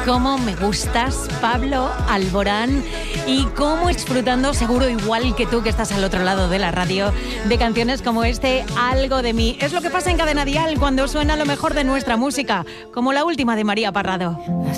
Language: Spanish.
cómo me gustas, Pablo Alborán, y cómo disfrutando, seguro igual que tú que estás al otro lado de la radio, de canciones como Algo de mí. Es lo que pasa en Cadena Dial cuando suena lo mejor de nuestra música, como la última de María Parrado.